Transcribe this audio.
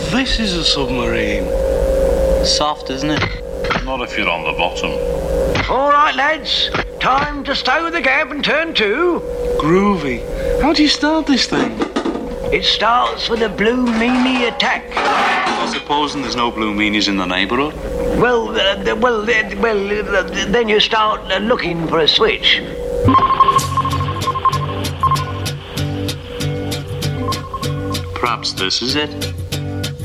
this is a submarine. Soft, isn't it? Not if you're on the bottom. All right, lads. Time to stow the gab and turn to. Groovy. How do you start this thing? It starts with a blue meanie attack. Well, supposing there's no blue meanies in the neighbourhood. Then you start looking for a switch. Perhaps this is it.